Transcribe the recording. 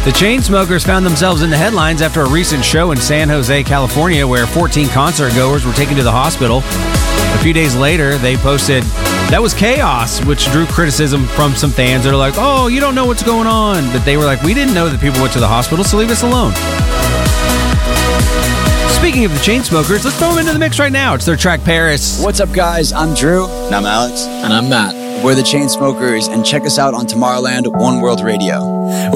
The Chainsmokers found themselves in the headlines after a recent show in San Jose, California, where 14 concert goers were taken to the hospital. A few days later, they posted, "That was chaos," which drew criticism from some fans that are like, "Oh, you don't know what's going on." But they were like, "We didn't know that people went to the hospital, so leave us alone." Speaking of the Chainsmokers, let's throw them into the mix right now. It's their track, Paris. What's up, guys? I'm Drew. And I'm Alex. And I'm Matt. We're the Chainsmokers, and check us out on Tomorrowland One World Radio.